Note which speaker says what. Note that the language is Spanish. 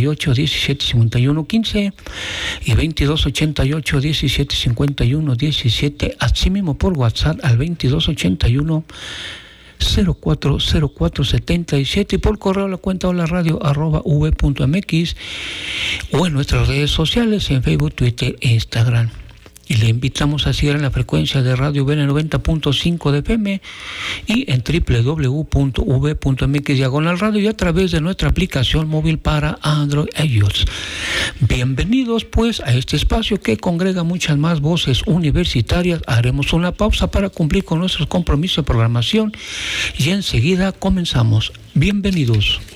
Speaker 1: 2288-1751-15 y 2288-1751-17, así mismo por WhatsApp al 2281 040477 y por correo a la cuenta hola_radio@v.mx o en nuestras redes sociales en Facebook, Twitter e Instagram. Y le invitamos a seguir en la frecuencia de Radio VN 90.5 de FM y en www.v.mx/radio y a través de nuestra aplicación móvil para Android e iOS. Bienvenidos pues a este espacio que congrega muchas más voces universitarias. Haremos una pausa para cumplir con nuestros compromisos de programación y enseguida comenzamos. Bienvenidos.